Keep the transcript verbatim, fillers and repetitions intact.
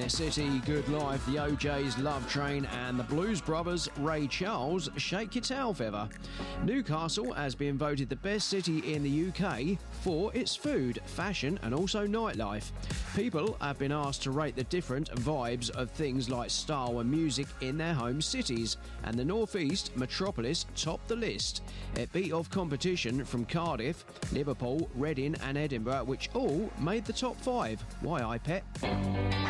their city, Good Life, the O Js, Love Train and the Blues Brothers, Ray Charles, Shake Your Tail Feather. Newcastle has been voted the best city in the U K for its food, fashion and also nightlife. People have been asked to rate the different vibes of things like style and music in their home cities, and the North East metropolis topped the list. It beat off competition from Cardiff, Liverpool, Reading and Edinburgh, which all made the top five. Why, I pet?